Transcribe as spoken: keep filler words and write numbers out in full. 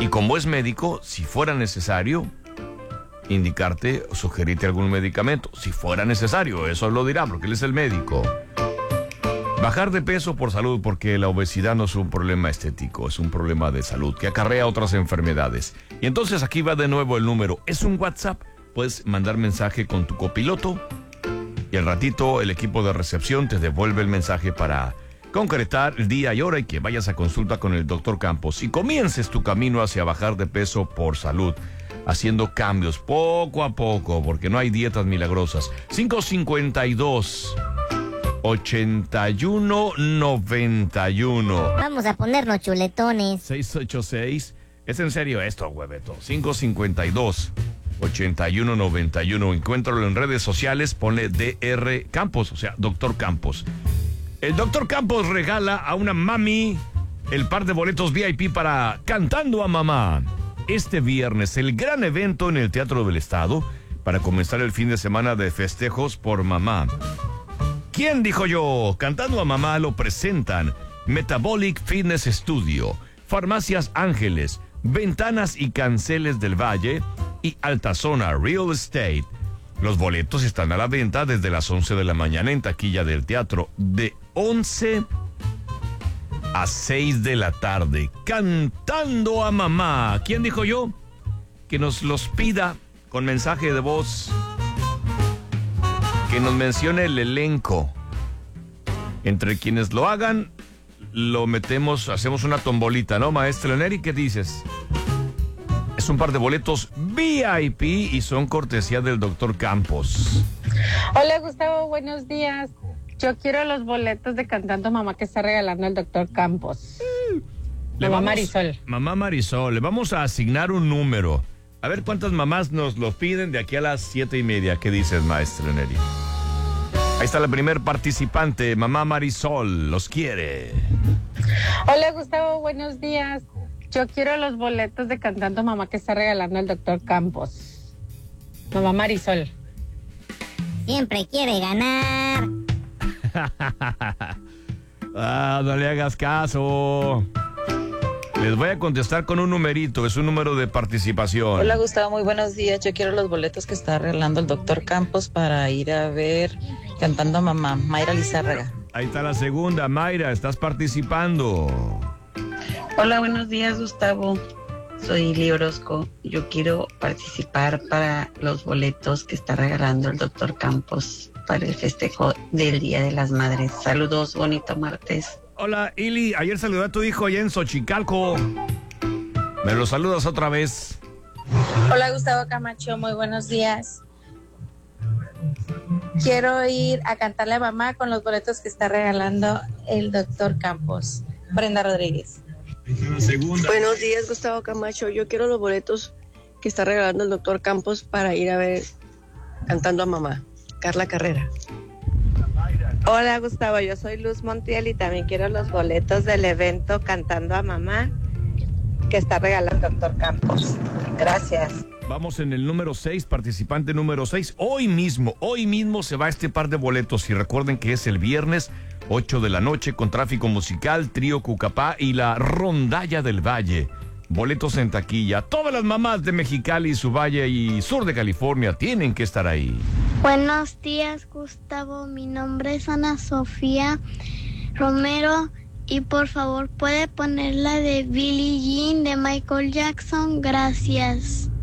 Y como es médico, si fuera necesario, indicarte o sugerirte algún medicamento. Si fuera necesario, eso lo dirá, porque él es el médico. Bajar de peso por salud, porque la obesidad no es un problema estético, es un problema de salud que acarrea otras enfermedades. Y entonces aquí va de nuevo el número. Es un WhatsApp. Puedes mandar mensaje con tu copiloto y al ratito el equipo de recepción te devuelve el mensaje para concretar el día y hora y que vayas a consulta con el doctor Campos y comiences tu camino hacia bajar de peso por salud, haciendo cambios poco a poco, porque no hay dietas milagrosas. cinco cincuenta y dos ochenta y uno noventa y uno. Vamos a ponernos chuletones. seis ocho seis. Es en serio esto, hueveto. cinco cincuenta y dos ochenta y uno noventa y uno. Encuéntralo en redes sociales. Ponle D R Campos, o sea, doctor Campos. El doctor Campos regala a una mami el par de boletos V I P para Cantando a Mamá. Este viernes, el gran evento en el Teatro del Estado para comenzar el fin de semana de festejos por mamá. ¿Quién dijo yo? Cantando a Mamá lo presentan Metabolic Fitness Studio, Farmacias Ángeles, Ventanas y Canceles del Valle y Altazona Real Estate. Los boletos están a la venta desde las once de la mañana en taquilla del teatro, de once a seis de la tarde. Cantando a Mamá. ¿Quién dijo yo? Que nos los pida con mensaje de voz. Que nos mencione el elenco. Entre quienes lo hagan, lo metemos, hacemos una tombolita, ¿no, maestro Neri? ¿Qué dices? Es un par de boletos V I P y son cortesía del doctor Campos. Hola, Gustavo, buenos días. Yo quiero los boletos de Cantando Mamá que está regalando el doctor Campos. Le Mamá vamos, Marisol. Mamá Marisol, le vamos a asignar un número. A ver cuántas mamás nos lo piden de aquí a las siete y media. ¿Qué dices, maestro Neri? Ahí está la primer participante, Mamá Marisol, los quiere. Hola, Gustavo, buenos días. Yo quiero los boletos de Cantando Mamá que está regalando el doctor Campos. Mamá Marisol. Siempre quiere ganar. Ah, no le hagas caso. Les voy a contestar con un numerito, es un número de participación. Hola, Gustavo, muy buenos días. Yo quiero los boletos que está arreglando el doctor Campos para ir a ver Cantando a Mamá. Mayra Lizárraga. Ahí está la segunda, Mayra, estás participando. Hola, buenos días, Gustavo. Soy Ili Orozco. Yo quiero participar para los boletos que está regalando el doctor Campos para el festejo del Día de las Madres. Saludos, bonito martes. Hola, Ili, ayer saludé a tu hijo allá en Xochicalco. Me lo saludas otra vez. Hola, Gustavo Camacho, muy buenos días. Quiero ir a cantarle a mamá con los boletos que está regalando el doctor Campos. Brenda Rodríguez. Buenos días, Gustavo Camacho. Yo quiero los boletos que está regalando el doctor Campos para ir a ver Cantando a Mamá. Carla Carrera. Hola, Gustavo, yo soy Luz Montiel y también quiero los boletos del evento Cantando a Mamá que está regalando el doctor Campos. Gracias. Vamos en el número seis, participante número seis. Hoy mismo, hoy mismo se va este par de boletos. Y recuerden que es el viernes, ocho de la noche, con tráfico musical, Trío Cucapá y la Rondalla del Valle. Boletos en taquilla. Todas las mamás de Mexicali, su valle y sur de California tienen que estar ahí. Buenos días, Gustavo. Mi nombre es Ana Sofía Romero y por favor puede poner la de Billie Jean de Michael Jackson. Gracias.